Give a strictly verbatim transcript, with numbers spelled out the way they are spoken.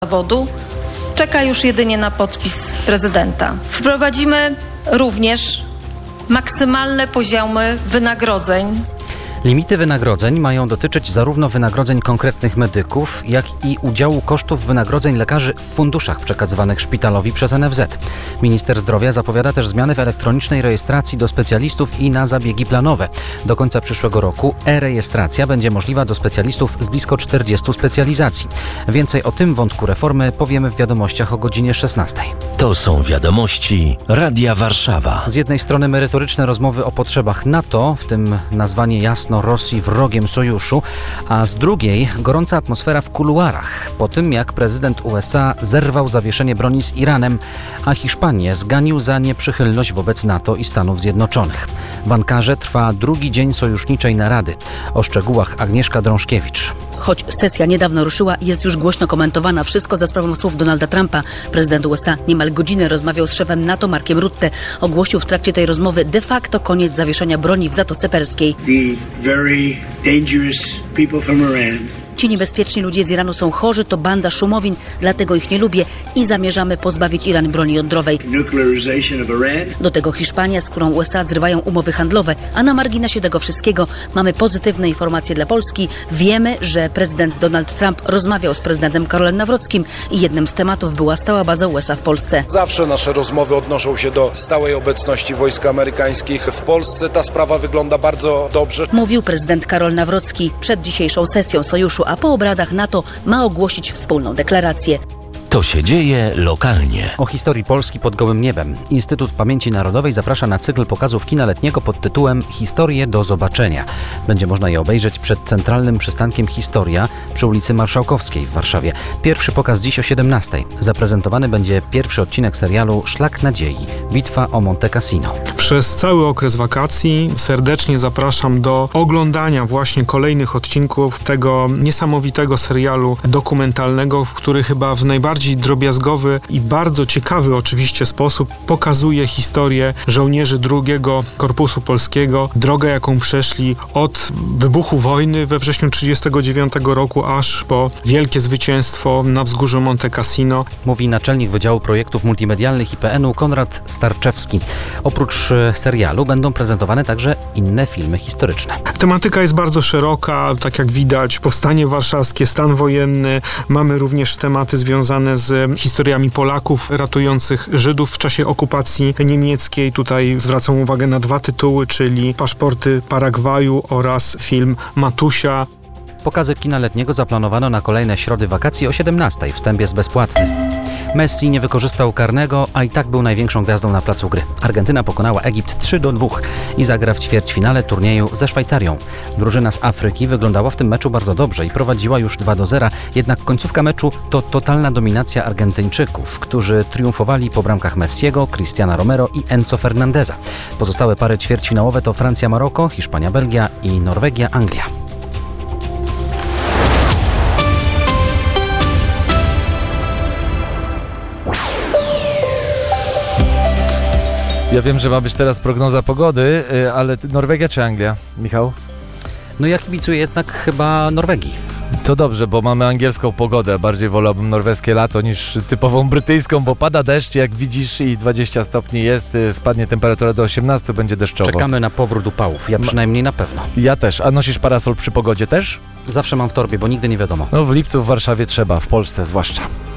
zawodu czeka już jedynie na podpis prezydenta. Wprowadzimy również maksymalne poziomy wynagrodzeń. Limity wynagrodzeń mają dotyczyć zarówno wynagrodzeń konkretnych medyków, jak i udziału kosztów wynagrodzeń lekarzy w funduszach przekazywanych szpitalowi przez N F Z. Minister zdrowia zapowiada też zmiany w elektronicznej rejestracji do specjalistów i na zabiegi planowe. Do końca przyszłego roku e-rejestracja będzie możliwa do specjalistów z blisko czterdziestu specjalizacji. Więcej o tym wątku reformy powiemy w wiadomościach o godzinie szesnastej. To są wiadomości Radia Warszawa. Z jednej strony merytoryczne rozmowy o potrzebach NATO, w tym nazwanie jasno Rosji wrogiem sojuszu, a z drugiej gorąca atmosfera w kuluarach po tym, jak prezydent U S A zerwał zawieszenie broni z Iranem, a Hiszpanię zganił za nieprzychylność wobec NATO i Stanów Zjednoczonych. W Ankarze trwa drugi dzień sojuszniczej narady. O szczegółach Agnieszka Drążkiewicz. Choć sesja niedawno ruszyła, jest już głośno komentowana. Wszystko za sprawą słów Donalda Trumpa. Prezydent U S A niemal godzinę rozmawiał z szefem NATO Markiem Rutte. Ogłosił w trakcie tej rozmowy de facto koniec zawieszenia broni w Zatoce Perskiej. The very dangerous people from Iran. Ci niebezpieczni ludzie z Iranu są chorzy, to banda szumowin, dlatego ich nie lubię i zamierzamy pozbawić Iran broni jądrowej. Do tego Hiszpania, z którą U S A zrywają umowy handlowe, a na marginesie tego wszystkiego mamy pozytywne informacje dla Polski. Wiemy, że prezydent Donald Trump rozmawiał z prezydentem Karolem Nawrockim i jednym z tematów była stała baza U S A w Polsce. Zawsze nasze rozmowy odnoszą się do stałej obecności wojsk amerykańskich w Polsce. Ta sprawa wygląda bardzo dobrze. Mówił prezydent Karol Nawrocki przed dzisiejszą sesją sojuszu, a po obradach NATO ma ogłosić wspólną deklarację. To się dzieje lokalnie. O historii Polski pod gołym niebem. Instytut Pamięci Narodowej zaprasza na cykl pokazów kina letniego pod tytułem Historie do zobaczenia. Będzie można je obejrzeć przed centralnym przystankiem Historia przy ulicy Marszałkowskiej w Warszawie. Pierwszy pokaz dziś o siedemnastej. Zaprezentowany będzie pierwszy odcinek serialu Szlak Nadziei. Bitwa o Monte Cassino. Przez cały okres wakacji serdecznie zapraszam do oglądania właśnie kolejnych odcinków tego niesamowitego serialu dokumentalnego, w który chyba w najbardziej drobiazgowy i bardzo ciekawy oczywiście sposób pokazuje historię żołnierzy drugiego Korpusu Polskiego, drogę jaką przeszli od wybuchu wojny we wrześniu tysiąc dziewięćset trzydziestego dziewiątego roku aż po wielkie zwycięstwo na wzgórzu Monte Cassino. Mówi naczelnik Wydziału Projektów Multimedialnych I P N u Konrad Starczewski. Oprócz serialu będą prezentowane także inne filmy historyczne. Tematyka jest bardzo szeroka, tak jak widać, powstanie warszawskie, stan wojenny. Mamy również tematy związane z historiami Polaków ratujących Żydów w czasie okupacji niemieckiej. Tutaj zwracam uwagę na dwa tytuły, czyli Paszporty Paragwaju oraz film Matusia. Pokazy kina letniego zaplanowano na kolejne środy wakacji o siedemnastej. Wstęp jest bezpłatny. Messi nie wykorzystał karnego, a i tak był największą gwiazdą na placu gry. Argentyna pokonała Egipt trzy do dwóch i zagra w ćwierćfinale turnieju ze Szwajcarią. Drużyna z Afryki wyglądała w tym meczu bardzo dobrze i prowadziła już dwa do zera, jednak końcówka meczu to totalna dominacja Argentyńczyków, którzy triumfowali po bramkach Messiego, Cristiana Romero i Enzo Fernandeza. Pozostałe pary ćwierćfinałowe to Francja-Maroko, Hiszpania-Belgia i Norwegia-Anglia. Ja wiem, że ma być teraz prognoza pogody, ale Norwegia czy Anglia, Michał? No ja kibicuję jednak chyba Norwegii. To dobrze, bo mamy angielską pogodę. Bardziej wolałbym norweskie lato niż typową brytyjską, bo pada deszcz, jak widzisz, i dwadzieścia stopni jest, spadnie temperatura do osiemnastu, będzie deszczowo. Czekamy na powrót upałów, ja przynajmniej na pewno. Ja też. A nosisz parasol przy pogodzie też? Zawsze mam w torbie, bo nigdy nie wiadomo. No w lipcu w Warszawie trzeba, w Polsce zwłaszcza.